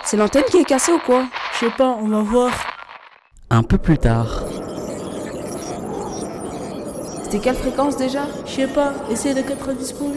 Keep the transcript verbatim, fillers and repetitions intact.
C'est l'antenne qui est cassée ou quoi? Je sais pas, on va voir. Un peu plus tard. C'était quelle fréquence déjà? Je sais pas, essaye de quatre-vingt-dix pour